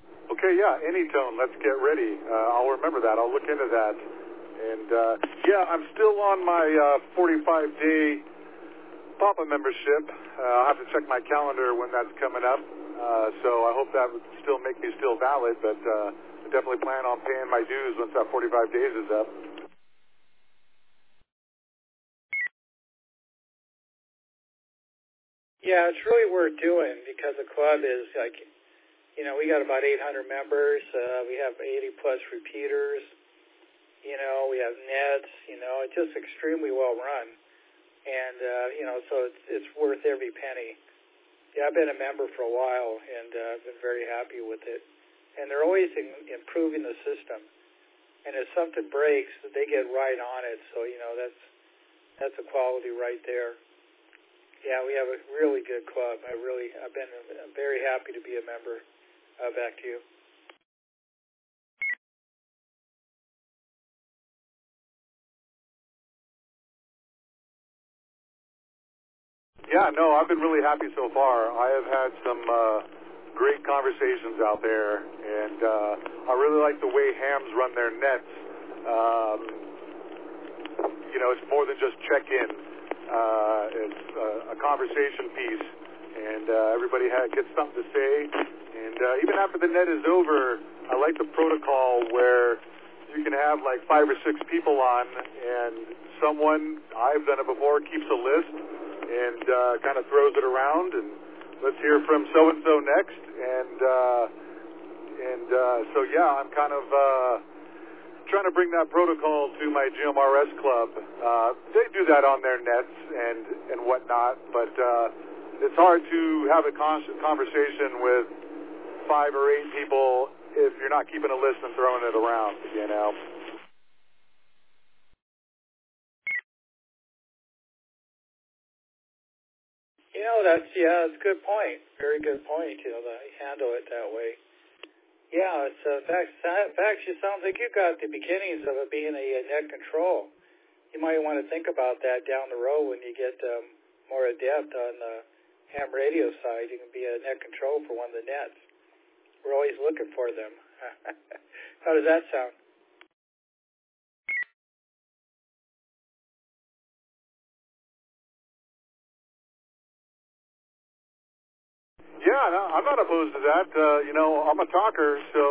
Okay, yeah, Anytone. Let's get ready. I'll remember that. I'll look into that. And, yeah, I'm still on my 45-day Papa membership. I'll have to check my calendar when that's coming up. So I hope that would still make me still valid, but I definitely plan on paying my dues once that 45 days is up. Yeah, it's really worth doing because the club is like, you know, we got about 800 members. We have 80 plus repeaters. You know, we have nets. You know, it's just extremely well run, and you know, so it's worth every penny. Yeah, I've been a member for a while, and I've been very happy with it. And they're always improving the system. And if something breaks, they get right on it. So you know, that's a quality right there. Yeah, we have a really good club. I've been very happy to be a member. Back to you. Yeah, no, I've been really happy so far. I have had some great conversations out there, and I really like the way hams run their nets. You know, it's more than just check-in. It's a conversation piece, and everybody gets something to say. And even after the net is over, I like the protocol where you can have like 5 or 6 people on, and someone, I've done it before, keeps a list and kind of throws it around, and let's hear from so-and-so next. And so, yeah, I'm kind of trying to bring that protocol to my GMRS club. They do that on their nets and whatnot, but it's hard to have a conversation with 5 or 8 people if you're not keeping a list and throwing it around, you know. You know, that's a good point. Very good point. You know, to handle it that way. Yeah, it's fact. It sounds like you got the beginnings of it being a net control. You might want to think about that down the road when you get more adept on the ham radio side. You can be a net control for one of the nets. We're always looking for them. How does that sound? Yeah, no, I'm not opposed to that. You know, I'm a talker, so